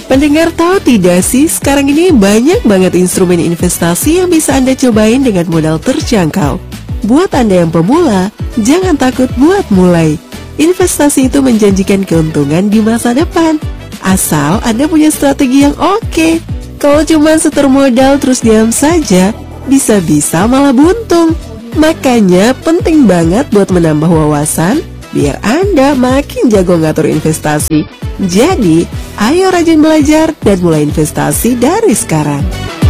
Pendengar tahu tidak sih, sekarang ini banyak banget instrumen investasi yang bisa Anda cobain dengan modal terjangkau. Buat Anda yang pemula, jangan takut buat mulai. Investasi itu menjanjikan keuntungan di masa depan, asal Anda punya strategi yang oke. Kalau cuma setor modal terus diam saja, bisa-bisa malah buntung. Makanya penting banget buat menambah wawasan, biar Anda makin jago ngatur investasi. Jadi, ayo rajin belajar dan mulai investasi dari sekarang.